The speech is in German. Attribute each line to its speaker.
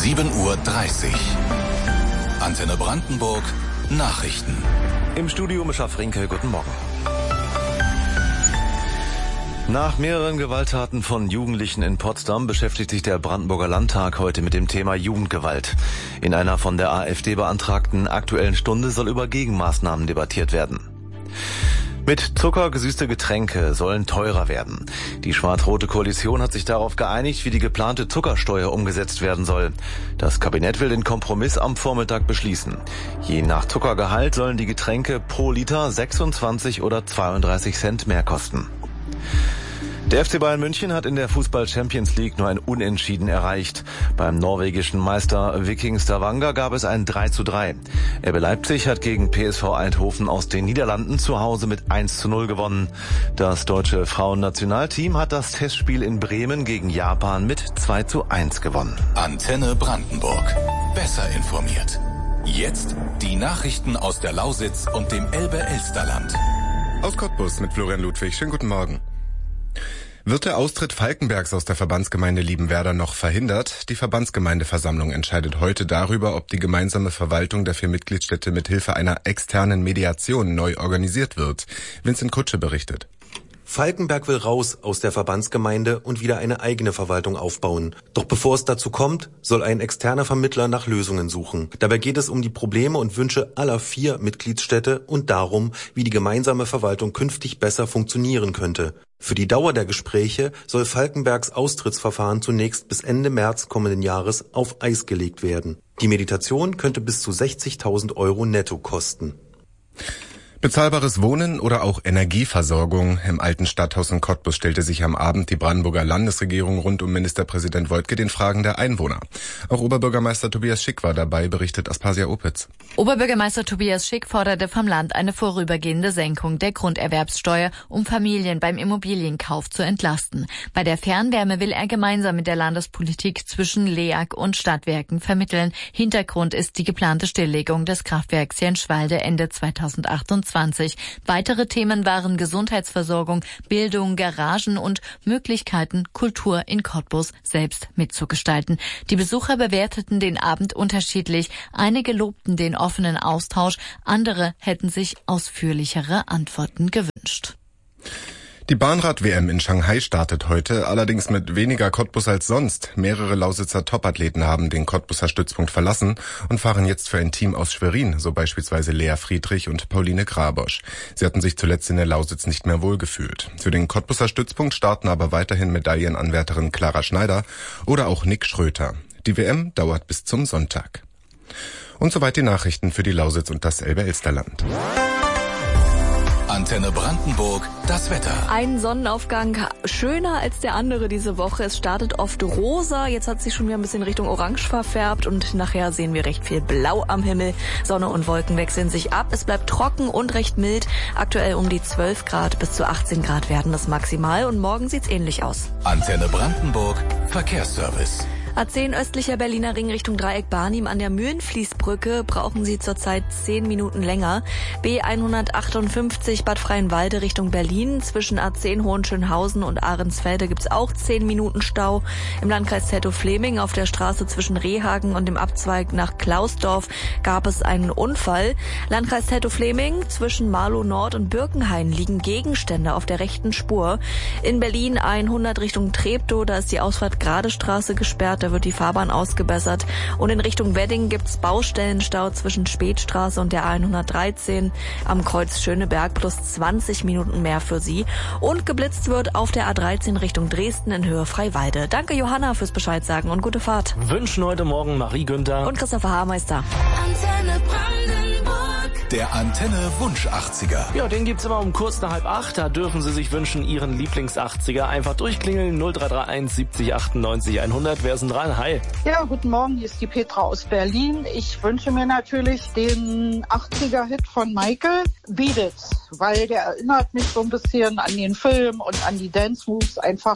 Speaker 1: 7:30 Uhr. Antenne Brandenburg Nachrichten.
Speaker 2: Im Studio Mischa Frinke, guten Morgen. Nach mehreren Gewalttaten von Jugendlichen in Potsdam beschäftigt sich der Brandenburger Landtag heute mit dem Thema Jugendgewalt. In einer von der AfD beantragten Aktuellen Stunde soll über Gegenmaßnahmen debattiert werden. Mit Zucker gesüßte Getränke sollen teurer werden. Die schwarz-rote Koalition hat sich darauf geeinigt, wie die geplante Zuckersteuer umgesetzt werden soll. Das Kabinett will den Kompromiss am Vormittag beschließen. Je nach Zuckergehalt sollen die Getränke pro Liter 26 oder 32 Cent mehr kosten. Der FC Bayern München hat in der Fußball-Champions League nur ein Unentschieden erreicht. Beim norwegischen Meister Viking Stavanger gab es ein 3:3. RB Leipzig hat gegen PSV Eindhoven aus den Niederlanden zu Hause mit 1:0 gewonnen. Das deutsche Frauennationalteam hat das Testspiel in Bremen gegen Japan mit 2:1 gewonnen.
Speaker 1: Antenne Brandenburg. Besser informiert. Jetzt die Nachrichten aus der Lausitz und dem Elbe-Elsterland.
Speaker 3: Aus Cottbus mit Florian Ludwig. Schönen guten Morgen. Wird der Austritt Falkenbergs aus der Verbandsgemeinde Liebenwerda noch verhindert? Die Verbandsgemeindeversammlung entscheidet heute darüber, ob die gemeinsame Verwaltung der 4 Mitgliedsstädte mit Hilfe einer externen Mediation neu organisiert wird. Vincent Kutsche berichtet.
Speaker 4: Falkenberg will raus aus der Verbandsgemeinde und wieder eine eigene Verwaltung aufbauen. Doch bevor es dazu kommt, soll ein externer Vermittler nach Lösungen suchen. Dabei geht es um die Probleme und Wünsche aller 4 Mitgliedsstädte und darum, wie die gemeinsame Verwaltung künftig besser funktionieren könnte. Für die Dauer der Gespräche soll Falkenbergs Austrittsverfahren zunächst bis Ende März kommenden Jahres auf Eis gelegt werden. Die Mediation könnte bis zu 60.000 € netto kosten.
Speaker 3: Bezahlbares Wohnen oder auch Energieversorgung. Im alten Stadthaus in Cottbus stellte sich am Abend die Brandenburger Landesregierung rund um Ministerpräsident Woidke den Fragen der Einwohner. Auch Oberbürgermeister Tobias Schick war dabei, berichtet Aspasia Opitz.
Speaker 5: Oberbürgermeister Tobias Schick forderte vom Land eine vorübergehende Senkung der Grunderwerbssteuer, um Familien beim Immobilienkauf zu entlasten. Bei der Fernwärme will er gemeinsam mit der Landespolitik zwischen LEAG und Stadtwerken vermitteln. Hintergrund ist die geplante Stilllegung des Kraftwerks Jenschwalde Ende 2028. Weitere Themen waren Gesundheitsversorgung, Bildung, Garagen und Möglichkeiten, Kultur in Cottbus selbst mitzugestalten. Die Besucher bewerteten den Abend unterschiedlich. Einige lobten den offenen Austausch, andere hätten sich ausführlichere Antworten gewünscht.
Speaker 3: Die Bahnrad-WM in Shanghai startet heute, allerdings mit weniger Cottbus als sonst. Mehrere Lausitzer Topathleten haben den Cottbuser Stützpunkt verlassen und fahren jetzt für ein Team aus Schwerin, so beispielsweise Lea Friedrich und Pauline Grabosch. Sie hatten sich zuletzt in der Lausitz nicht mehr wohlgefühlt. Für den Cottbuser Stützpunkt starten aber weiterhin Medaillenanwärterin Clara Schneider oder auch Nick Schröter. Die WM dauert bis zum Sonntag. Und soweit die Nachrichten für die Lausitz und das Elbe-Elsterland.
Speaker 1: Antenne Brandenburg, das Wetter.
Speaker 6: Ein Sonnenaufgang schöner als der andere diese Woche. Es startet oft rosa, jetzt hat sich schon wieder ein bisschen Richtung orange verfärbt und nachher sehen wir recht viel Blau am Himmel. Sonne und Wolken wechseln sich ab. Es bleibt trocken und recht mild. Aktuell um die 12 Grad bis zu 18 Grad werden das maximal und morgen sieht's ähnlich aus.
Speaker 1: Antenne Brandenburg, Verkehrsservice.
Speaker 6: A10 östlicher Berliner Ring Richtung Dreieck Barnim an der Mühlenfließbrücke brauchen Sie zurzeit 10 Minuten länger. B158 Bad Freienwalde Richtung Berlin. Zwischen A10 Hohenschönhausen und Ahrensfelde gibt's auch 10 Minuten Stau. Im Landkreis Zertow-Fleming auf der Straße zwischen Rehhagen und dem Abzweig nach Klausdorf gab es einen Unfall. Landkreis Zertow-Fleming zwischen Marlow Nord und Birkenhain liegen Gegenstände auf der rechten Spur. In Berlin 100 Richtung Treptow, da ist die Ausfahrt Gradestraße gesperrt. Da wird die Fahrbahn ausgebessert. Und in Richtung Wedding gibt's Baustellenstau zwischen Spätstraße und der 113 am Kreuz Schöneberg plus 20 Minuten mehr für Sie. Und geblitzt wird auf der A13 Richtung Dresden in Höhe Freiwalde. Danke Johanna fürs Bescheid sagen und gute Fahrt.
Speaker 7: Wünschen heute Morgen Marie Günther
Speaker 6: und Christopher Haarmeister.
Speaker 1: Antenne Brandenburg. Der Antenne Wunsch 80er.
Speaker 7: Ja, den gibt's immer um kurz nach 7:30. Da dürfen Sie sich wünschen, Ihren Lieblings-80er. Einfach durchklingeln 0331 70 98 100. Wer ist denn dran? Hi.
Speaker 8: Ja, guten Morgen. Hier ist die Petra aus Berlin. Ich wünsche mir natürlich den 80er-Hit von Michael, Beat It, weil der erinnert mich so ein bisschen an den Film und an die Dance-Moves. Einfach